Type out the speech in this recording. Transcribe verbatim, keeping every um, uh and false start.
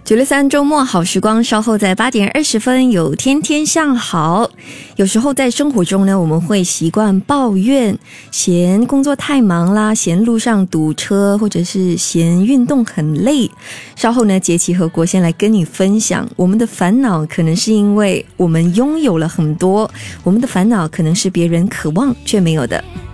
九六三周末好时光，稍后在八点二十分有天天向好。有时候在生活中呢，我们会习惯抱怨，嫌工作太忙啦，嫌路上堵车，或者是嫌运动很累。稍后呢，杰奇和国先来跟你分享，我们的烦恼可能是因为我们拥有了很多，我们的烦恼可能是别人渴望却没有的。